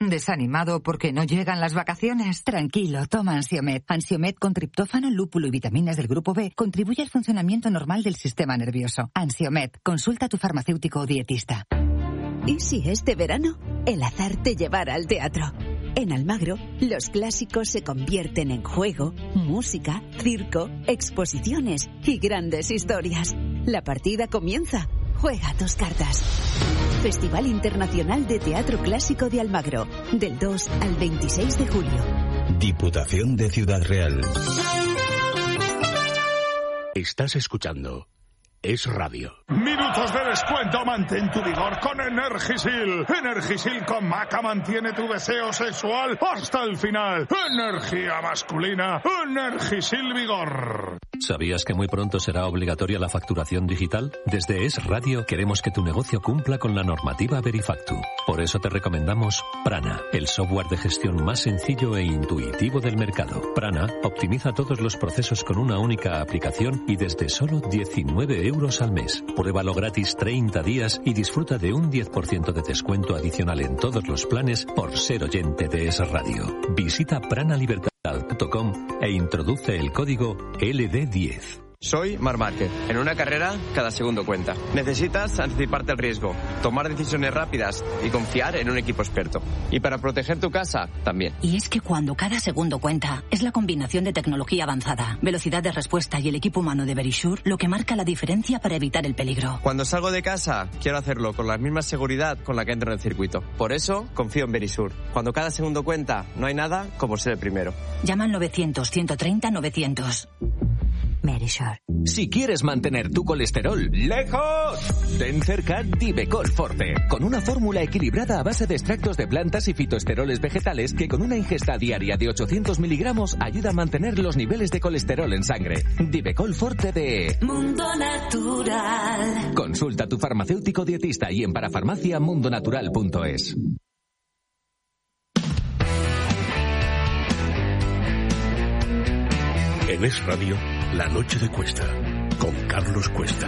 ¿Desanimado porque no llegan las vacaciones? Tranquilo, toma Ansiomed. Ansiomed con triptófano, lúpulo y vitaminas del grupo B contribuye al funcionamiento normal del sistema nervioso. Ansiomed, consulta a tu farmacéutico o dietista. ¿Y si este verano el azar te llevara al teatro? En Almagro, los clásicos se convierten en juego, música, circo, exposiciones y grandes historias. La partida comienza. Juega tus cartas. Festival Internacional de Teatro Clásico de Almagro, del 2 al 26 de julio. Diputación de Ciudad Real. Estás escuchando Es Radio. Minutos de descuento, mantén tu vigor con Energisil. Energisil con Maca mantiene tu deseo sexual hasta el final. Energía masculina, Energisil Vigor. ¿Sabías que muy pronto será obligatoria la facturación digital? Desde Es Radio queremos que tu negocio cumpla con la normativa Verifactu. Por eso te recomendamos Prana, el software de gestión más sencillo e intuitivo del mercado. Prana optimiza todos los procesos con una única aplicación y desde solo 19 euros al mes. Pruébalo gratis 30 días y disfruta de un 10% de descuento adicional en todos los planes por ser oyente de Es Radio. Visita pranalibertad.com e introduce el código LD10. Soy Marc Márquez. En una carrera, cada segundo cuenta. Necesitas anticiparte al riesgo, tomar decisiones rápidas y confiar en un equipo experto. Y para proteger tu casa, también. Y es que cuando cada segundo cuenta, es la combinación de tecnología avanzada, velocidad de respuesta y el equipo humano de Verisure lo que marca la diferencia para evitar el peligro. Cuando salgo de casa, quiero hacerlo con la misma seguridad con la que entro en el circuito. Por eso, confío en Verisure. Cuando cada segundo cuenta, no hay nada como ser el primero. Llama al 900-130-900. Verisure. Si quieres mantener tu colesterol lejos, ten cerca Divecol Forte, con una fórmula equilibrada a base de extractos de plantas y fitoesteroles vegetales que con una ingesta diaria de 800 miligramos ayuda a mantener los niveles de colesterol en sangre. Divecol Forte de Mundo Natural. Consulta a tu farmacéutico dietista y en parafarmaciamundonatural.es. En Es Radio, La Noche de Cuesta, con Carlos Cuesta.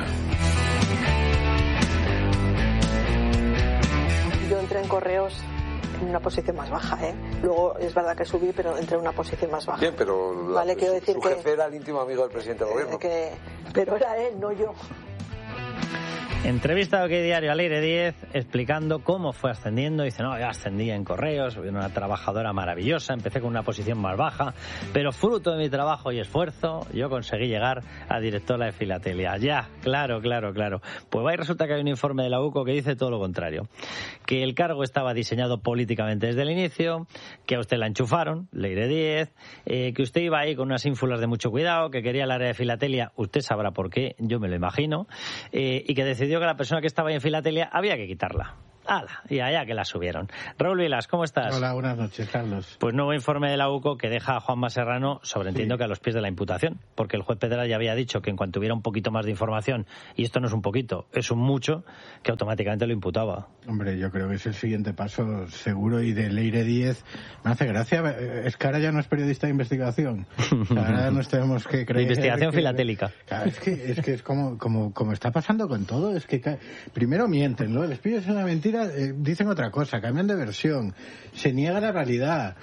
Yo entré en Correos en una posición más baja, ¿eh? Luego es verdad que subí, pero entré en una posición más baja. Bien, pero vale, quiero decir su que jefe era el íntimo amigo del presidente del gobierno. Pero era él, no yo. Entrevista de OK Diario al Aire 10 explicando cómo fue ascendiendo. Dice, no, yo ascendí en Correos, soy una trabajadora maravillosa, empecé con una posición más baja, pero fruto de mi trabajo y esfuerzo, yo conseguí llegar a directora de Filatelia. Ya, claro. Pues va y resulta que hay un informe de la UCO que dice todo lo contrario. Que el cargo estaba diseñado políticamente desde el inicio, que a usted la enchufaron, Leire 10, que usted iba ahí con unas ínfulas de mucho cuidado, que quería el área de Filatelia, usted sabrá por qué, yo me lo imagino, y que decidió que la persona que estaba ahí en Filatelia había que quitarla. ¡Hala! Y allá que la subieron. Raúl Vilas, ¿cómo estás? Hola, buenas noches, Carlos. Pues nuevo informe de la UCO que deja a Juanma Serrano, sobreentiendo que a los pies de la imputación, porque el juez Pedral ya había dicho que en cuanto hubiera un poquito más de información, y esto no es un poquito, es un mucho, que automáticamente lo imputaba. Hombre, yo creo que es el siguiente paso seguro, y de Leire 10 me hace gracia. Es que ahora ya no es periodista de investigación. Ahora nos tenemos que creer... Investigación filatélica. Claro, es que es como está pasando con todo. Es que primero mienten, ¿no? Les pides una mentira, dicen otra cosa, cambian de versión, se niega la realidad.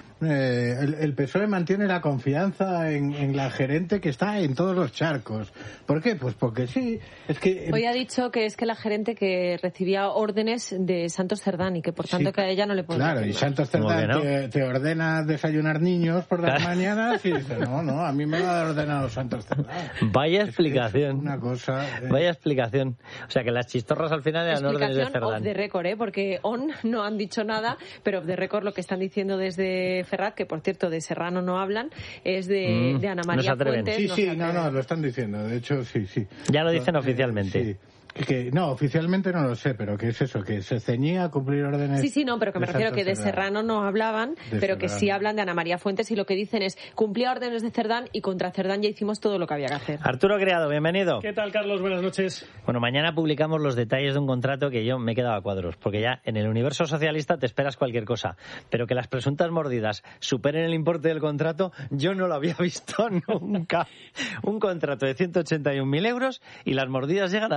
El PSOE mantiene la confianza en la gerente que está en todos los charcos. ¿Por qué? Pues porque sí. Es que hoy ha dicho que es que la gerente que recibía órdenes de Santos Cerdán y que por tanto que a ella no le puede. Claro, y Santos Cerdán te ordena desayunar niños por las mañanas y dice, no, a mí me va a ordenar Santos Cerdán. Vaya explicación. Una cosa. Vaya explicación. O sea que las chistorras al final eran órdenes de Cerdán. Off the record, porque no han dicho nada, pero off the record lo que están diciendo desde Ferrat, que por cierto de Serrano no hablan, es de Ana María Fuentes. Sí, lo están diciendo, de hecho sí. Ya lo dicen oficialmente. Sí. No, oficialmente no lo sé, pero que es eso, que se ceñía a cumplir órdenes. Sí, no, pero que me refiero que de Serrano no hablaban, pero que sí hablan de Ana María Fuentes, y lo que dicen es cumplía órdenes de Cerdán y contra Cerdán ya hicimos todo lo que había que hacer. Arturo Criado, bienvenido. ¿Qué tal, Carlos? Buenas noches. Bueno, mañana publicamos los detalles de un contrato que yo me he quedado a cuadros, porque ya en el universo socialista te esperas cualquier cosa, pero que las presuntas mordidas superen el importe del contrato, yo no lo había visto nunca. Un contrato de 181.000 euros y las mordidas llegan a 215.000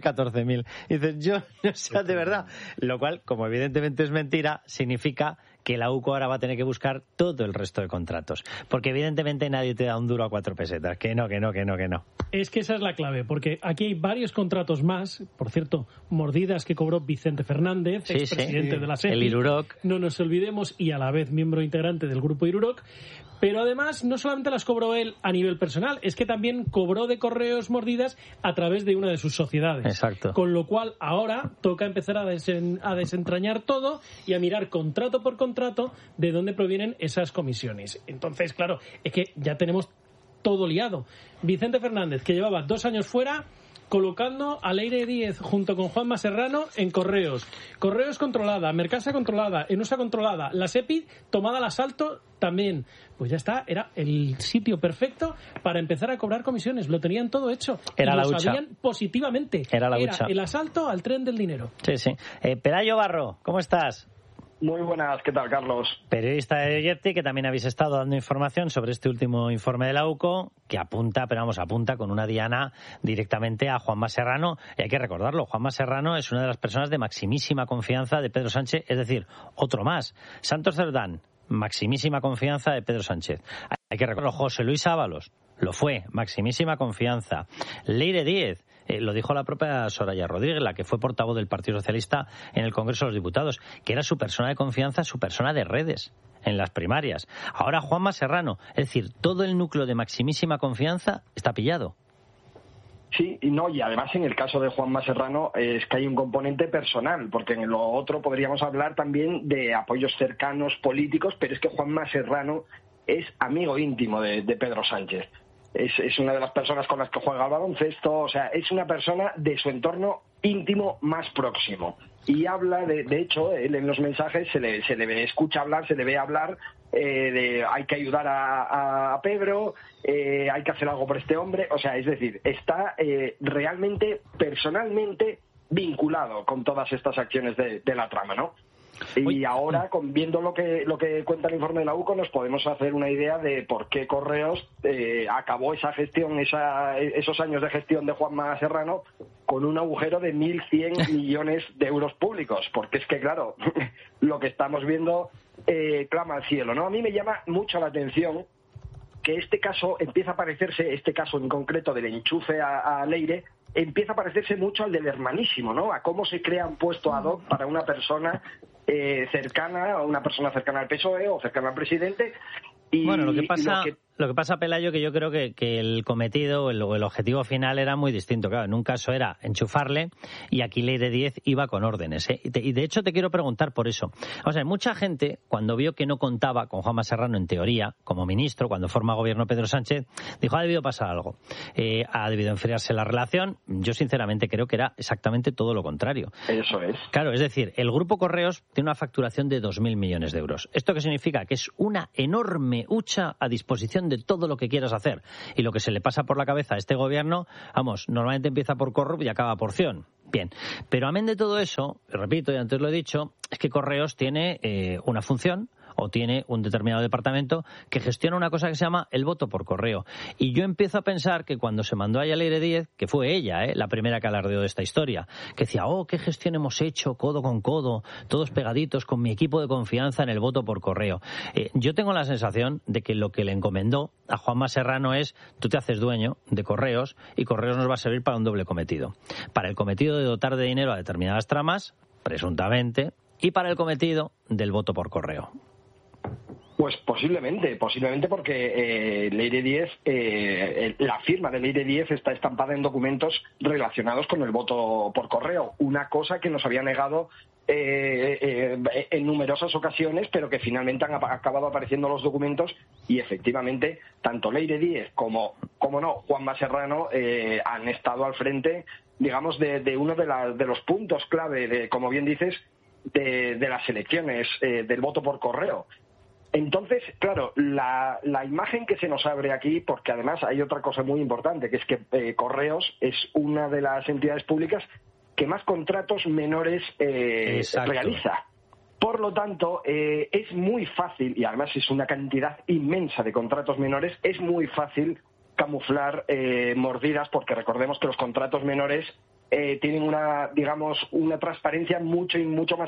14.000. Dices, yo no sé, de verdad. Lo cual, como evidentemente es mentira, significa que la UCO ahora va a tener que buscar todo el resto de contratos. Porque evidentemente nadie te da un duro a 4 pesetas. Que no. Es que esa es la clave, porque aquí hay varios contratos más. Por cierto, mordidas que cobró Vicente Fernández, expresidente de la SEPI. El Iruroc. No nos olvidemos, y a la vez miembro integrante del grupo Iruroc. Pero además, no solamente las cobró él a nivel personal, es que también cobró de Correos mordidas a través de una de sus sociedades. Exacto. Con lo cual, ahora toca empezar a desentrañar todo y a mirar contrato por contrato de dónde provienen esas comisiones. Entonces, claro, es que ya tenemos todo liado. Vicente Fernández, que llevaba 2 años fuera, colocando a Leire Díez junto con Juanma Serrano en Correos. Correos controlada, Mercasa controlada, Enusa controlada, la SEPI tomada al asalto también. Pues ya está, era el sitio perfecto para empezar a cobrar comisiones. Lo tenían todo hecho. Era la hucha. Lo hucha. sabían positivamente. Era la hucha. El asalto al tren del dinero. Sí. Pelayo Barro, ¿cómo estás? Muy buenas, ¿qué tal, Carlos? Periodista de Yerti, que también habéis estado dando información sobre este último informe de la UCO, que apunta con una diana directamente a Juanma Serrano. Y hay que recordarlo, Juanma Serrano es una de las personas de maximísima confianza de Pedro Sánchez, es decir, otro más. Santos Cerdán, maximísima confianza de Pedro Sánchez. Hay que recordarlo, José Luis Ábalos, lo fue, maximísima confianza. Leire Díez, lo dijo la propia Soraya Rodríguez, la que fue portavoz del Partido Socialista en el Congreso de los Diputados, que era su persona de confianza, su persona de redes en las primarias. Ahora Juanma Serrano, es decir, todo el núcleo de maximísima confianza está pillado. Sí, y además en el caso de Juanma Serrano es que hay un componente personal, porque en lo otro podríamos hablar también de apoyos cercanos políticos, pero es que Juanma Serrano es amigo íntimo de Pedro Sánchez. Es una de las personas con las que juega al baloncesto, o sea, es una persona de su entorno íntimo más próximo. Y habla, de hecho, él en los mensajes se le escucha hablar, se le ve hablar de hay que ayudar a Pedro, hay que hacer algo por este hombre, o sea, es decir, está realmente, personalmente vinculado con todas estas acciones de la trama, ¿no? Y ahora, viendo lo que cuenta el informe de la UCO, nos podemos hacer una idea de por qué Correos acabó esa gestión, esos años de gestión de Juanma Serrano con un agujero de 1.100 millones de euros públicos. Porque es que, claro, lo que estamos viendo clama al cielo, ¿no? A mí me llama mucho la atención que este caso empieza a parecerse, este caso en concreto del enchufe a Leire, empieza a parecerse mucho al del hermanísimo, ¿no? A cómo se crea un puesto ad hoc para una persona cercana al PSOE o cercana al presidente. Y bueno, lo que pasa, Pelayo, que yo creo que el cometido, el objetivo final era muy distinto. Claro, en un caso era enchufarle y aquí Leire Díez iba con órdenes, ¿eh? Y de hecho te quiero preguntar por eso. O sea, mucha gente, cuando vio que no contaba con Juanma Serrano en teoría, como ministro, cuando forma gobierno Pedro Sánchez, dijo, ha debido pasar algo. Ha debido enfriarse la relación. Yo sinceramente creo que era exactamente todo lo contrario. Eso es. Claro, es decir, el Grupo Correos tiene una facturación de 2.000 millones de euros. ¿Esto qué significa? Que es una enorme hucha a disposición de todo lo que quieras hacer. Y lo que se le pasa por la cabeza a este gobierno, normalmente empieza por corrupt y acaba por Cion. Bien, pero amén de todo eso, repito, y antes lo he dicho, es que Correos tiene una función o tiene un determinado departamento que gestiona una cosa que se llama el voto por correo. Y yo empiezo a pensar que cuando se mandó a Leire Díez, que fue ella la primera que alardeó de esta historia, que decía, qué gestión hemos hecho, codo con codo, todos pegaditos con mi equipo de confianza en el voto por correo. Yo tengo la sensación de que lo que le encomendó a Juanma Serrano es, tú te haces dueño de Correos y Correos nos va a servir para un doble cometido. Para el cometido de dotar de dinero a determinadas tramas, presuntamente, y para el cometido del voto por correo. Pues posiblemente porque Leire Díez, la firma de Leire Díez está estampada en documentos relacionados con el voto por correo, una cosa que nos había negado en numerosas ocasiones, pero que finalmente han acabado apareciendo los documentos y efectivamente tanto Leire Díez como Juanma Serrano han estado al frente, digamos, de uno de los puntos clave, como bien dices, de las elecciones, del voto por correo. Entonces, claro, la imagen que se nos abre aquí, porque además hay otra cosa muy importante, que es que Correos es una de las entidades públicas que más contratos menores realiza. Por lo tanto, es muy fácil, y además es una cantidad inmensa de contratos menores, es muy fácil camuflar mordidas, porque recordemos que los contratos menores tienen una transparencia mucho más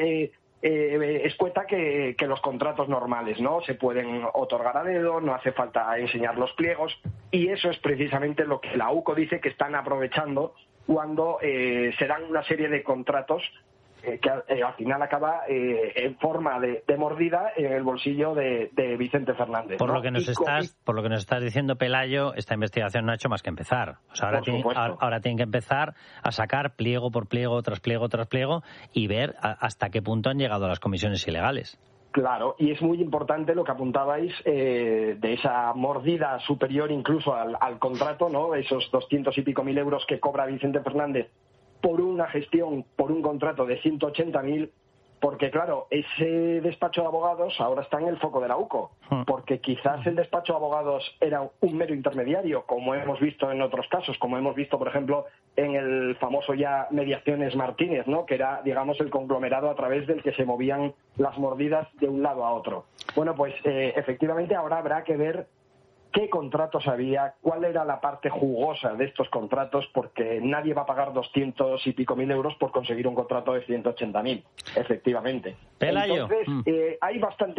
escueta que los contratos normales, ¿no? Se pueden otorgar a dedo, no hace falta enseñar los pliegos, y eso es precisamente lo que la UCO dice que están aprovechando cuando se dan una serie de contratos que al final acaba en forma de mordida en el bolsillo de Vicente Fernández. Por lo que nos estás diciendo, Pelayo, esta investigación no ha hecho más que empezar. O sea, ahora tienen que empezar a sacar pliego por pliego, tras pliego, y ver hasta qué punto han llegado las comisiones ilegales. Claro, y es muy importante lo que apuntabais de esa mordida superior incluso al contrato, ¿no? Esos 200 y pico mil euros que cobra Vicente Fernández por una gestión, por un contrato de 180.000, porque claro, ese despacho de abogados ahora está en el foco de la UCO, porque quizás el despacho de abogados era un mero intermediario, como hemos visto en otros casos, como hemos visto, por ejemplo, en el famoso ya Mediaciones Martínez, ¿no? Que era, digamos, el conglomerado a través del que se movían las mordidas de un lado a otro. Bueno, pues efectivamente ahora habrá que ver qué contratos había, cuál era la parte jugosa de estos contratos, porque nadie va a pagar 200 y pico mil euros por conseguir un contrato de 180.000, efectivamente. Pelayo. Entonces, hay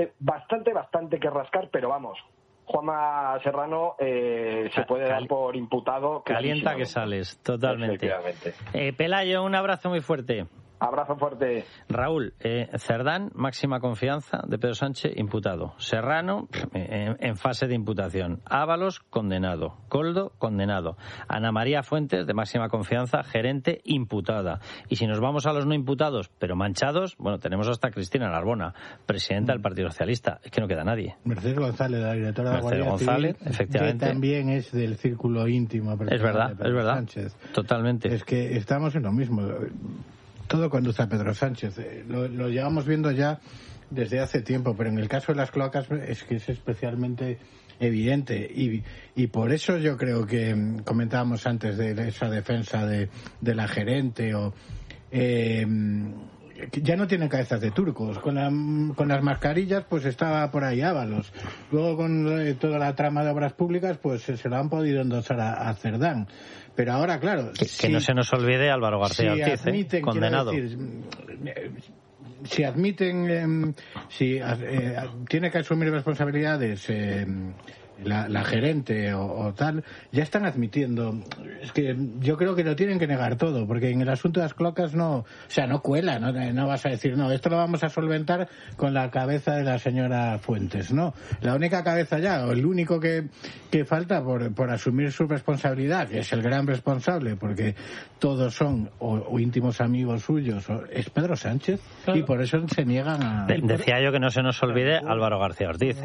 bastante que rascar, pero vamos, Juanma Serrano se puede dar por imputado. Calienta que sales, totalmente. Pelayo, un abrazo muy fuerte. Abrazo fuerte. Raúl, Cerdán, máxima confianza de Pedro Sánchez, imputado. Serrano, en fase de imputación. Ábalos, condenado. Coldo, condenado. Ana María Fuentes, de máxima confianza, gerente, imputada. Y si nos vamos a los no imputados, pero manchados, bueno, tenemos hasta Cristina Narbona, presidenta del Partido Socialista. Es que no queda nadie. Mercedes González, la directora de la Guardia Civil, efectivamente, que también es del círculo íntimo. Es verdad, Sánchez. Totalmente. Es que estamos en lo mismo. Todo conduce a Pedro Sánchez. Lo llevamos viendo ya desde hace tiempo, pero en el caso de las cloacas es que es especialmente evidente. Y por eso yo creo que comentábamos antes de esa defensa de la gerente ya no tienen cabezas de turcos. Con las mascarillas pues estaba por ahí Ábalos. Luego con toda la trama de obras públicas pues se lo han podido endosar a Cerdán. Pero ahora, claro... Que no se nos olvide Álvaro García Ortiz, condenado. Si admiten, tiene que asumir responsabilidades la gerente o tal, ya están admitiendo. Es que yo creo que lo tienen que negar todo, porque en el asunto de las cloacas no cuela, no vas a decir, no, esto lo vamos a solventar con la cabeza de la señora Fuentes, no. La única cabeza ya, o el único que falta por asumir su responsabilidad, que es el gran responsable, porque todos son o íntimos amigos suyos, es Pedro Sánchez, claro. Y por eso se niegan a... Decía yo que no se nos olvide Álvaro García Ortiz,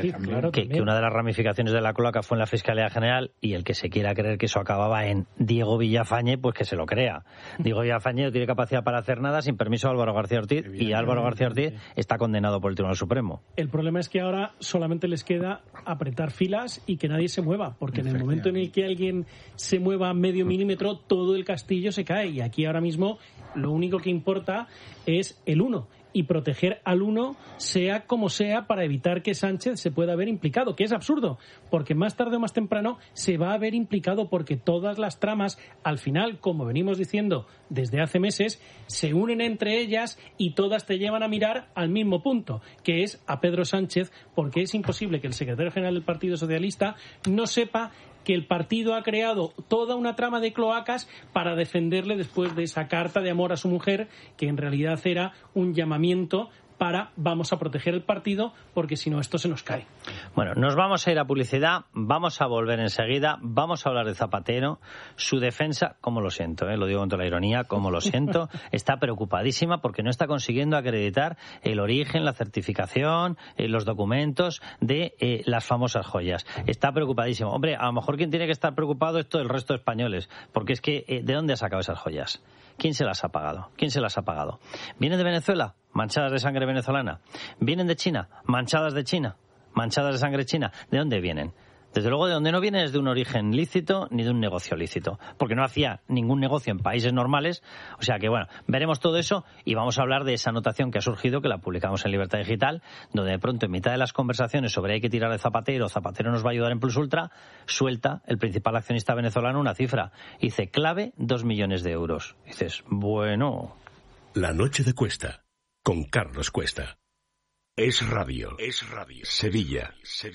que una de las ramificaciones de la cloaca fue en la Fiscalía General, y el que se quiera creer que eso acababa en Diego Villafañe, pues que se lo crea. Diego Villafañe no tiene capacidad para hacer nada sin permiso de Álvaro García Ortiz, y Álvaro García Ortiz está condenado por el Tribunal Supremo. El problema es que ahora solamente les queda apretar filas y que nadie se mueva, porque en el momento en el que alguien se mueva medio milímetro, todo el castillo se cae, y aquí ahora mismo lo único que importa es el uno. Y proteger al uno, sea como sea, para evitar que Sánchez se pueda ver implicado, que es absurdo, porque más tarde o más temprano se va a ver implicado, porque todas las tramas, al final, como venimos diciendo desde hace meses, se unen entre ellas y todas te llevan a mirar al mismo punto, que es a Pedro Sánchez, porque es imposible que el secretario general del Partido Socialista no sepa que el partido ha creado toda una trama de cloacas para defenderle después de esa carta de amor a su mujer, que en realidad era un llamamiento para vamos a proteger el partido, porque si no esto se nos cae. Bueno, nos vamos a ir a publicidad, vamos a volver enseguida, vamos a hablar de Zapatero, su defensa, como lo siento, lo digo con toda la ironía, como lo siento, está preocupadísima porque no está consiguiendo acreditar el origen, la certificación, los documentos de las famosas joyas. Está preocupadísimo. Hombre, a lo mejor quien tiene que estar preocupado es todo el resto de españoles, porque es que ¿de dónde ha sacado esas joyas? ¿Quién se las ha pagado? ¿Quién se las ha pagado? ¿Vienen de Venezuela? Manchadas de sangre venezolana. ¿Vienen de China? Manchadas de China. Manchadas de sangre china. ¿De dónde vienen? Desde luego, de donde no viene es de un origen lícito ni de un negocio lícito, porque no hacía ningún negocio en países normales. O sea que, bueno, veremos todo eso y vamos a hablar de esa anotación que ha surgido, que la publicamos en Libertad Digital, donde de pronto, en mitad de las conversaciones sobre hay que tirar de Zapatero, Zapatero nos va a ayudar en Plus Ultra, suelta el principal accionista venezolano una cifra. Dice, clave 2 millones de euros. Dices, bueno... La noche de Cuesta, con Carlos Cuesta. Es Radio. Sevilla.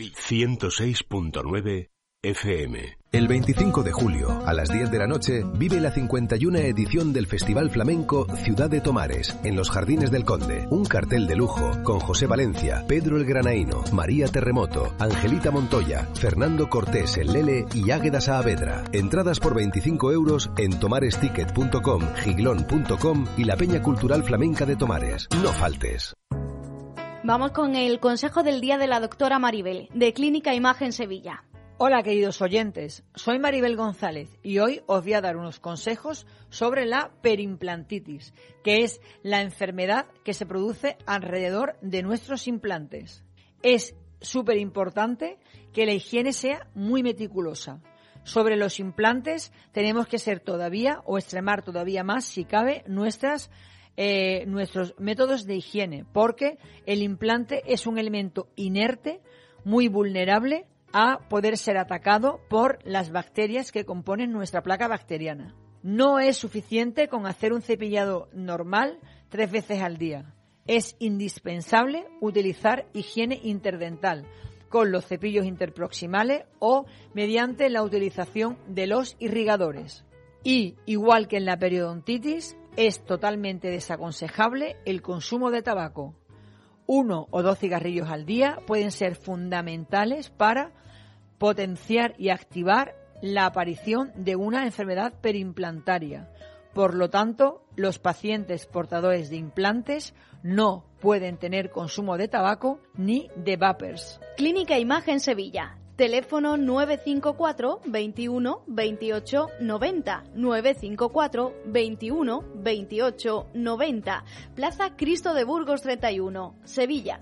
106.9 FM. El 25 de julio, a las 10 de la noche, vive la 51 edición del Festival Flamenco Ciudad de Tomares, en los Jardines del Conde. Un cartel de lujo con José Valencia, Pedro el Granaíno, María Terremoto, Angelita Montoya, Fernando Cortés el Lele y Águeda Saavedra. Entradas por 25 euros en tomaresticket.com, giglón.com y la Peña Cultural Flamenca de Tomares. No faltes. Vamos con el consejo del día de la doctora Maribel, de Clínica Imagen Sevilla. Hola, queridos oyentes. Soy Maribel González y hoy os voy a dar unos consejos sobre la perimplantitis, que es la enfermedad que se produce alrededor de nuestros implantes. Es súper importante que la higiene sea muy meticulosa. Sobre los implantes tenemos que ser todavía o extremar todavía más, si cabe, nuestros métodos de higiene, porque el implante es un elemento inerte, muy vulnerable a poder ser atacado por las bacterias que componen nuestra placa bacteriana. No es suficiente con hacer un cepillado normal 3 veces al día. Es indispensable utilizar higiene interdental con los cepillos interproximales o mediante la utilización de los irrigadores. Y, igual que en la periodontitis, es totalmente desaconsejable el consumo de tabaco. 1 o 2 cigarrillos al día pueden ser fundamentales para potenciar y activar la aparición de una enfermedad perimplantaria. Por lo tanto, los pacientes portadores de implantes no pueden tener consumo de tabaco ni de vapers. Clínica Imagen Sevilla. Teléfono 954 21 28 90, 954 21 28 90, Plaza Cristo de Burgos 31, Sevilla.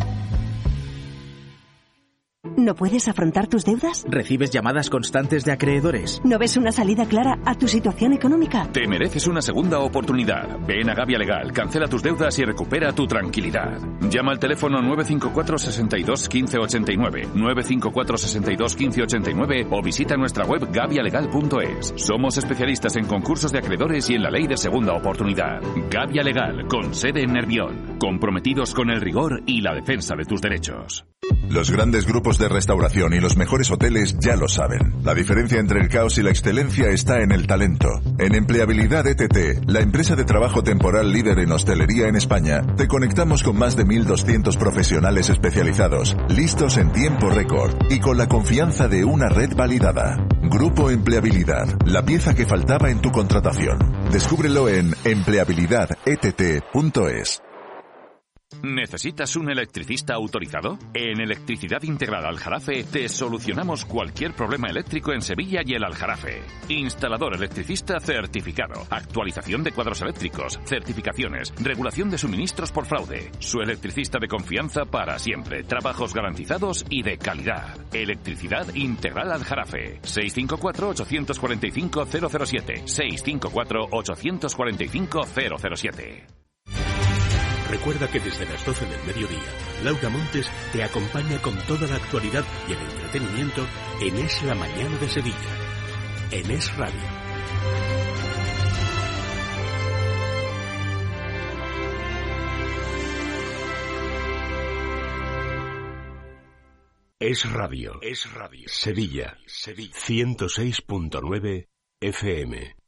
¿No puedes afrontar tus deudas? ¿Recibes llamadas constantes de acreedores? ¿No ves una salida clara a tu situación económica? Te mereces una segunda oportunidad. Ven a Gavia Legal, cancela tus deudas y recupera tu tranquilidad. Llama al teléfono 954 62 15 89, 954 62 15 89 o visita nuestra web gavialegal.es. Somos especialistas en concursos de acreedores y en la ley de segunda oportunidad. Gavia Legal, con sede en Nervión. Comprometidos con el rigor y la defensa de tus derechos. Los grandes grupos de restauración y los mejores hoteles ya lo saben. La diferencia entre el caos y la excelencia está en el talento. En Empleabilidad ETT, la empresa de trabajo temporal líder en hostelería en España, te conectamos con más de 1.200 profesionales especializados, listos en tiempo récord y con la confianza de una red validada. Grupo Empleabilidad, la pieza que faltaba en tu contratación. Descúbrelo en empleabilidadett.es. ¿Necesitas un electricista autorizado? En Electricidad Integral Aljarafe te solucionamos cualquier problema eléctrico en Sevilla y el Aljarafe. Instalador electricista certificado, actualización de cuadros eléctricos, certificaciones, regulación de suministros por fraude. Su electricista de confianza para siempre, trabajos garantizados y de calidad. Electricidad Integral Aljarafe. 654-845-007. 654-845-007. Recuerda que desde las 12 del mediodía, Laura Montes te acompaña con toda la actualidad y el entretenimiento en Es la Mañana de Sevilla, en Es Radio. Es Radio. Sevilla, 106.9 FM.